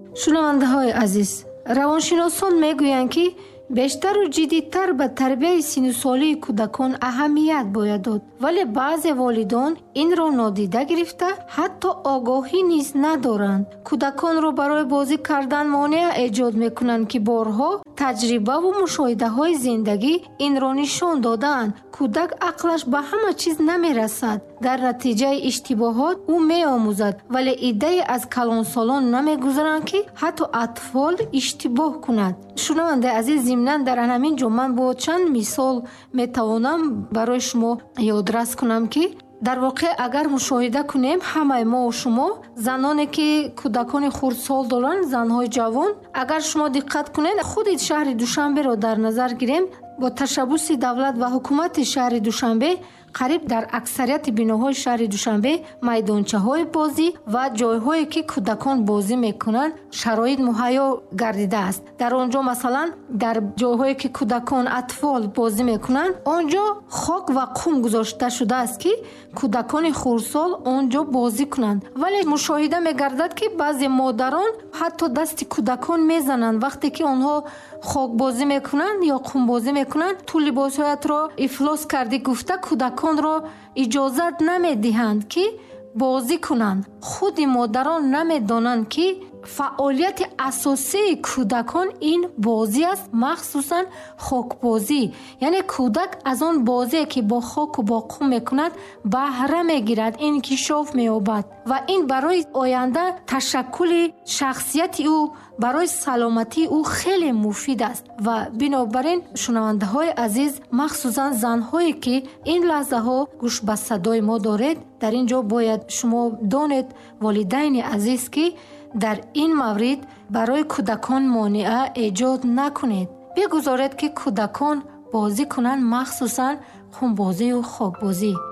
шунавандаҳои азиз, равоншиносон мегӯянд, ки бештару ҷиддитар ба тарбияи синусолии кӯдакон аҳамият бояд дод, вале баъзе волидон инро нодида гирифта, ҳатто огоҳӣ низ надоранд. Кӯдаконро барои бозӣ кардан монеа эҷод мекунанд, ки борҳо таҷрибаву мушоҳидаҳои зиндагӣ инро нишон додаанд. кӯдак ақлаш ба ҳама чиз намерасад. дар натиҷаи иштибоҳот ӯ меомӯзад, вале иддаи аз калонсолон намегузаранд, ки ҳатто атфол иштибоҳ кунад. шунавандаи азиз, зимнан дар ҳамин ҷо ман бо чанд мисол метавонам барои шумо ёдрас кунам, ки дар воқеъ агар мушоҳида кунем, ҳамаи мо шумо заноне ки кӯдакони хурдсол доранд, занҳои ҷавон, агар шумо диққат кунед, худи шаҳри Душанберо дар назар гирем, бо ташаббуси давлат ва ҳукумати шаҳри Душанбе қариб дар аксарияти биноҳои шаҳри Душанбе майдончаҳои бозӣ ва ҷойҳое ки кӯдакон бозӣ мекунанд шароит муҳайё гардидааст. дар он ҷо масалан дар ҷойҳое ки кӯдакон атфол бозӣ мекунанд, он ҷо хок ва қум гузошта шудааст, ки кӯдакони хурдсол он ҷо бозӣ кунанд. вале мушоҳида мегардад, ки баъзе модарон ҳатто дасти кӯдакон мезананд вақте ки онҳо хокбозӣ мекунанд ё қумбозӣ мекунанд. ту либосҳоятро ифлос кардӣ гуфта кӯдаконро иҷозат намедиҳанд, ки бозӣ кунанд. худи модарон намедонанд, ки фаъолияти асосии кӯдакон ин бозӣ аст, махсусан хокбозӣ. яъне кӯдак аз он бозие ки бо хоку бо қум мекунад баҳра мегирад, инкишоф меёбад ва ин барои оянда ташаккули шахсияти ӯ, барои саломатии ӯ хеле муфид аст. ва бинобар ин шунавандаҳои азиз, махсусан занҳое ки ин лаҳзаҳо гӯш ба садои мо доред, дар ин ҷо бояд шумо донед, волидайни азиз, ки дар ин маврид барои кӯдакон монеа эҷод накунед. бигузоред, ки кӯдакон бозӣ кунанд, махсусан хунбозию хокбозӣ.